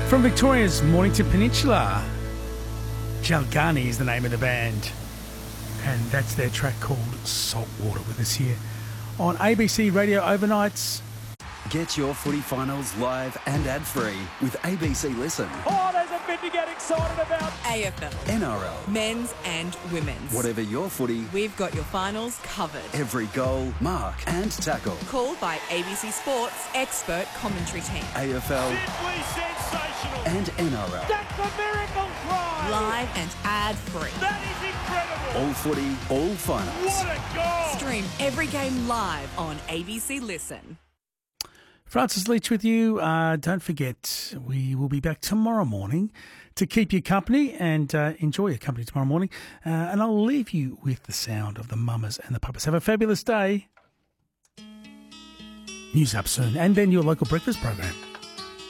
From Victoria's Mornington Peninsula, Jalgani is the name of the band. And that's their track called Saltwater with us here on ABC Radio Overnights. Get your footy finals live and ad-free with ABC Listen. Oh, there's a bit to get excited about. AFL, NRL. men's and women's. Whatever your footy, We've got your finals covered. every goal, mark and tackle. Called by ABC Sports expert commentary team. AFL Simply sensational. and NRL. That's a miracle try. Live and ad-free. That is incredible. All footy, all finals. What a goal. Stream every game live on ABC Listen. Francis Leach with you. Don't forget, we will be back tomorrow morning to keep you company and enjoy your company tomorrow morning. And I'll leave you with the sound of the Mamas and the Papas. Have a fabulous day. News up soon. And then your local breakfast program.